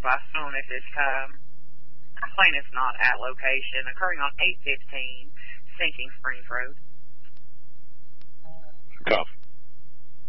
by phone at this time. Complaint is not at location, occurring on 815 Sinking Springs Road.